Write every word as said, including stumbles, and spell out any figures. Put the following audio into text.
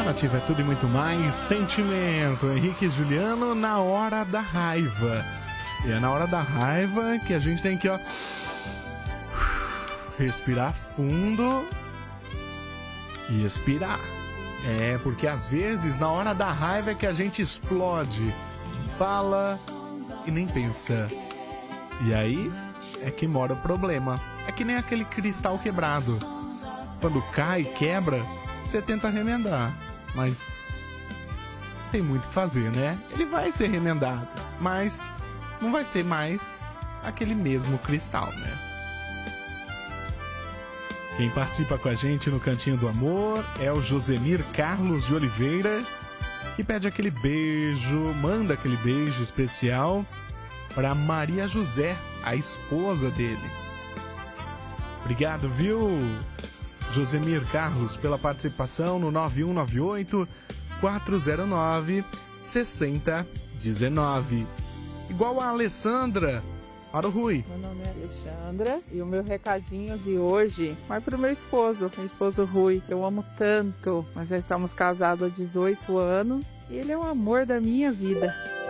Nativa é tudo e muito mais. Sentimento, Henrique e Juliano na hora da raiva. E é na hora da raiva que a gente tem que, ó, respirar fundo e expirar. É, porque às vezes na hora da raiva é que a gente explode, fala e nem pensa. E aí é que mora o problema. É que nem aquele cristal quebrado. Quando cai e quebra, você tenta remendar, mas tem muito o que fazer, né? Ele vai ser remendado, mas não vai ser mais aquele mesmo cristal, né? Quem participa com a gente no Cantinho do Amor é o Josemir Carlos de Oliveira, que pede aquele beijo, manda aquele beijo especial para Maria José, a esposa dele. Obrigado, viu, Josemir Carlos, pela participação no nove um nove oito, quatro zero nove, seis zero um nove. Igual a Alessandra, para o Rui. Meu nome é Alexandra e o meu recadinho de hoje vai para o meu esposo, meu esposo Rui. Eu amo tanto, nós já estamos casados há dezoito anos e ele é o amor da minha vida.